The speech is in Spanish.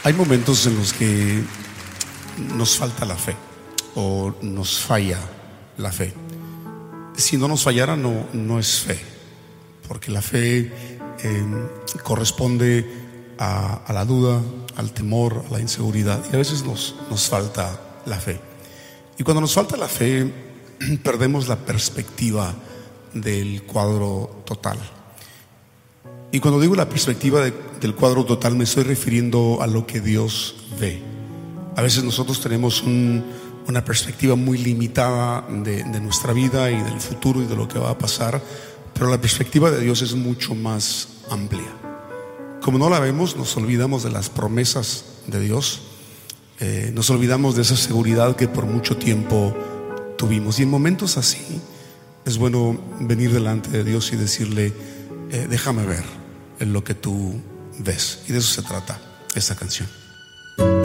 Hay momentos en los que nos falta la fe o nos falla la fe. Si no nos fallara, no es fe, porque la fe corresponde a la duda, al temor, a la inseguridad, y a veces nos falta la fe. Y cuando nos falta la fe, perdemos la perspectiva del cuadro total. Y cuando digo la perspectiva del cuadro total, me estoy refiriendo a lo que Dios ve. A veces nosotros tenemos una perspectiva muy limitada de nuestra vida y del futuro y de lo que va a pasar, pero la perspectiva de Dios es mucho más amplia. Como no la vemos, nos olvidamos de las promesas de Dios, nos olvidamos de esa seguridad que por mucho tiempo tuvimos. Y en momentos así es bueno venir delante de Dios y decirle: déjame ver en lo que tú ves. Y de eso se trata esta canción.